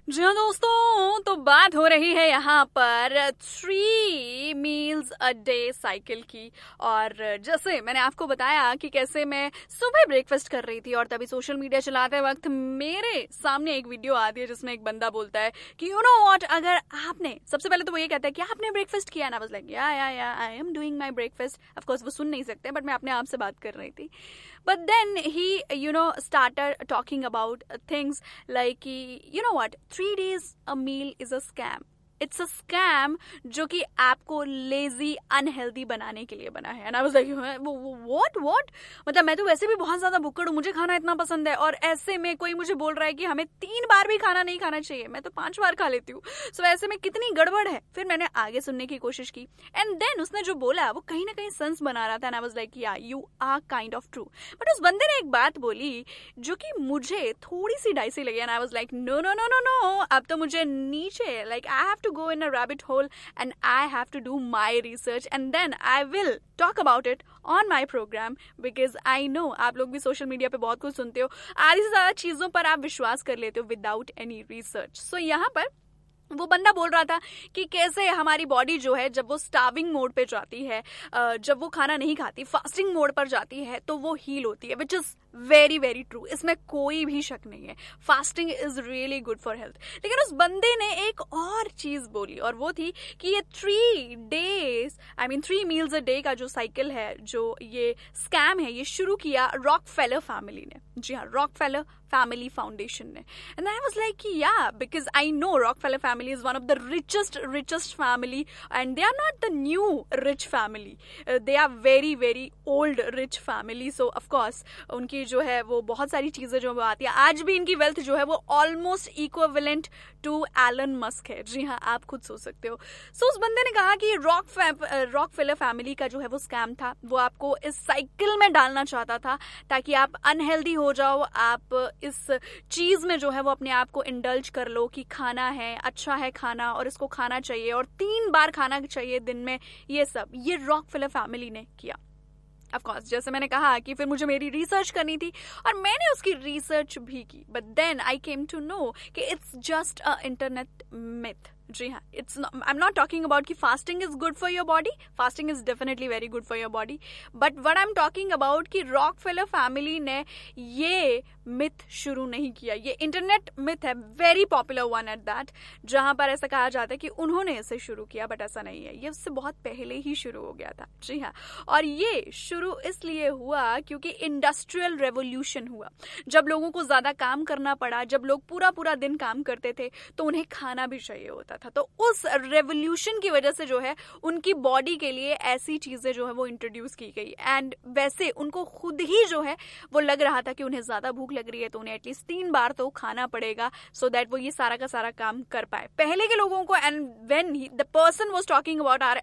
जी हाँ दोस्तों, तो बात हो रही है यहाँ पर 3 मील्स अ डे साइकिल की। और जैसे मैंने आपको बताया कि कैसे मैं सुबह ब्रेकफास्ट कर रही थी और तभी सोशल मीडिया चलाते वक्त मेरे सामने एक वीडियो आती है जिसमें एक बंदा बोलता है कि यू नो व्हाट, अगर आपने, सबसे पहले तो वो ये कहता है कि आपने ब्रेकफास्ट किया ना, बस लाइक या I am doing my breakfast. Of course वो सुन नहीं सकते बट मैं अपने आप से बात कर रही थी। But then he, started talking about things like, you know what, 3 days a meal is a scam. It's a scam जो कि आपको लेजी अनहेल्दी बनाने के लिए बना है। And I was like what, मतलब मैं तो वैसे भी बहुत ज्यादा भुक्कड़ हूँ, मुझे खाना इतना पसंद है और ऐसे में कोई मुझे बोल रहा है कि हमें 3 बार भी खाना नहीं खाना चाहिए, मैं तो 5 बार खा लेती हूँ। सो ऐसे में कितनी गड़बड़ है। फिर मैंने आगे सुनने की कोशिश की एंड देन उसने जो बोला वो कहीं ना कहीं सेंस बना रहा था। एंड आई वाज लाइक या you are kind of true. But उस बंदे ने एक बात बोली जो कि मुझे थोड़ी सी डाइसी लगी। And I was like no no no no no, अब तो मुझे नीचे, like I have to go in a rabbit hole and I have to do my research and then I will talk about it on my program because I know आप लोग भी social media पे बहुत कुछ सुनते हो, आधी से ज्यादा चीजों पर आप विश्वास कर लेते हो विदाउट एनी रिसर्च। सो यहाँ पर वो बंदा बोल रहा था कि कैसे हमारी बॉडी जो है जब वो स्टार्विंग मोड पे जाती है, जब वो खाना नहीं खाती, फास्टिंग मोड पर जाती है तो वो हील होती है, which is very very true, इसमें कोई भी शक नहीं है। Fasting is really good for health. लेकिन उस बंदे ने एक और चीज बोली और वो थी कि ये 3 मील्स अ डे का जो साइकिल है, जो ये स्कैम है, ये शुरू किया रॉकफेलर फैमिली ने। जी हाँ, रॉकफेलर फैमिली फाउंडेशन ने। एंड आई वाज लाइक या, because I know Rockefeller family is one of the richest family and they are not the new rich family, they are very very old rich family. So of course उनकी जो है वो बहुत सारी चीजें जो आती है, आज भी इनकी वेल्थ जो है वो almost equivalent to Elon Musk है। जी हाँ, आप खुद सोच सकते हो। सो उस बंदे ने कहा कि रॉकफेलर फैमिली का जो है वो स्कैम था, वो आपको इस साइकिल में डालना चाहता था ताकि आप अनहेल्दी हो जाओ, आप इस चीज में जो है वो अपने आप को इंडल्ज कर लो कि खाना है, अच्छा है खाना और इसको खाना चाहिए और 3 बार खाना चाहिए दिन में। ये रॉकफेलर फैमिली ने किया। ऑफ कोर्स जैसे मैंने कहा कि फिर मुझे मेरी रिसर्च करनी थी और मैंने उसकी रिसर्च भी की, but then I came to know कि it's just a internet myth. जी हाँ, I am not talking about कि fasting is good for your body, fasting is definitely very good for your body, but what I am talking about कि Rockefeller family ने ये myth शुरू नहीं किया। ये internet myth है, very popular one at that, जहां पर ऐसा कहा जाता है कि उन्होंने इसे शुरू किया, बट ऐसा नहीं है, ये उससे बहुत पहले ही शुरू हो गया था। जी हाँ, और ये शुरू इसलिए हुआ क्योंकि इंडस्ट्रियल रेवोल्यूशन हुआ। जब लोगों को ज्यादा काम करना पड़ा, जब लोग पूरा पूरा दिन काम करते थे तो उन्हें खाना भी चाहिए होता था, तो उस रेवोल्यूशन की वजह से जो है उनकी बॉडी के लिए ऐसी चीजें जो है वो इंट्रोड्यूस की गई। एंड वैसे उनको खुद ही जो है वो लग रहा था कि उन्हें ज्यादा भूख लग रही है तो उन्हें एटलीस्ट 3 बार तो खाना पड़ेगा सो दैट वो ये सारा का सारा काम कर पाए। पहले के लोगों को, and when the person was talking about our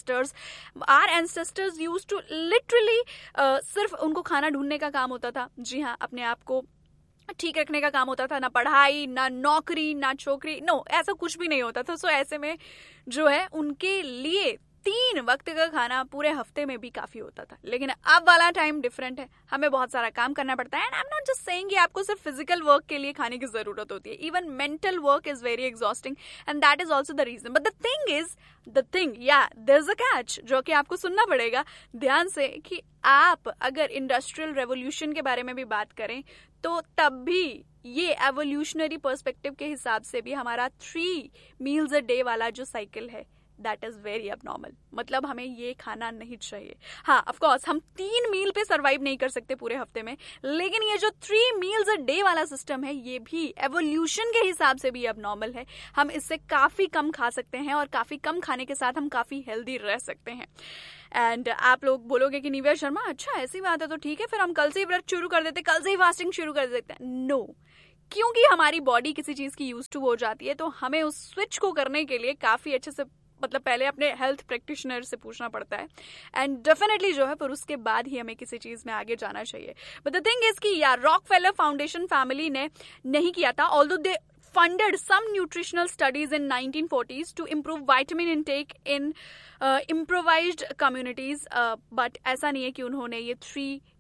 ancestors used to literally सिर्फ उनको खाना ढूंढने का काम होता था। जी हाँ, अपने आप को ठीक रखने का काम होता था, ना पढ़ाई, ना नौकरी, ना छोकरी, नो, ऐसा कुछ भी नहीं होता था। सो ऐसे में जो है उनके लिए 3 वक्त का खाना पूरे हफ्ते में भी काफी होता था। लेकिन अब वाला टाइम डिफरेंट है, हमें बहुत सारा काम करना पड़ता है। And I am not just saying कि आपको सिर्फ फिजिकल वर्क के लिए खाने की जरूरत होती है, even mental work is very exhausting and that is also the reason. But the thing या देयर इज अ कैच जो कि आपको सुनना पड़ेगा ध्यान से, कि आप अगर इंडस्ट्रियल रेवोल्यूशन के बारे में भी बात करें तो तब भी ये एवोल्यूशनरी पर्सपेक्टिव के हिसाब से भी हमारा 3 मील्स अ डे वाला जो साइकिल है दैट इज वेरी अबनॉर्मल। मतलब हमें ये खाना नहीं चाहिए। हाँ, ऑफ कोर्स हम 3 मील पे सरवाइव नहीं कर सकते पूरे हफ्ते में, लेकिन ये जो 3 मील्स अ डे वाला सिस्टम है ये भी एवोल्यूशन के हिसाब से भी अबनॉर्मल है। हम इससे काफी कम खा सकते हैं और काफी कम खाने के साथ हम काफी हेल्दी रह सकते हैं। एंड आप लोग बोलोगे कि निव्या शर्मा, अच्छा ऐसी बात है तो ठीक है, फिर हम कल से ही व्रत शुरू कर देते, कल से ही फास्टिंग शुरू कर देते हैं। नो, क्योंकि हमारी बॉडी किसी चीज की यूज टू हो जाती है तो हमें उस स्विच को करने के लिए काफी अच्छे से, मतलब पहले अपने हेल्थ प्रैक्टिशनर से पूछना पड़ता है एंड डेफिनेटली जो है फिर उसके बाद ही हमें किसी चीज में आगे जाना चाहिए। बट द थिंग इज कि यार रॉकफेलर फाउंडेशन फैमिली ने नहीं किया था, although they funded some nutritional studies in 1940s to improve vitamin intake in improvised communities, but ऐसा नहीं है कि उन्होंने ये 3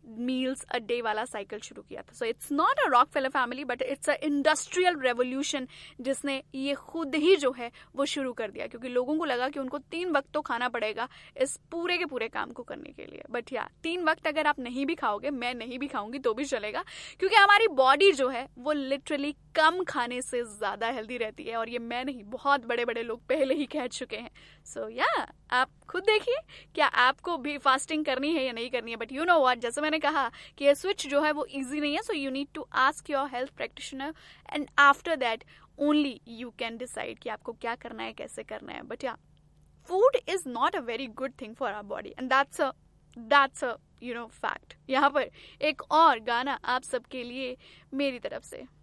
मील्स अ डे वाला साइकिल शुरू किया था. So it's not a Rockefeller family but it's a industrial revolution जिसने ये खुद ही जो है वो शुरू कर दिया, क्योंकि लोगों को लगा कि उनको 3 वक्त तो खाना पड़ेगा इस पूरे के पूरे काम को करने के लिए. बट या 3 वक्त अगर आप नहीं भी खाओगे, मैं नहीं भी खाऊंगी तो भी चलेगा, क्योंकि हमारी बॉडी जो है वो लिटरली कम खाने से ज्यादा हेल्दी रहती है. और ये मैं नहीं, बहुत बड़े बड़े लोग पहले ही कह चुके हैं. सो आप खुद देखिए क्या आपको भी फास्टिंग करनी है या नहीं करनी है. बट यू नो व्हाट, जैसे मैंने कहा कि ये स्विच जो है वो इजी नहीं है. So you need to ask your health practitioner and after that only you can decide कि आपको क्या करना है, कैसे करना है. But food is not a very good thing for our body and that's a fact. यहाँ पर एक और गाना आप सबके लिए मेरी तरफ से.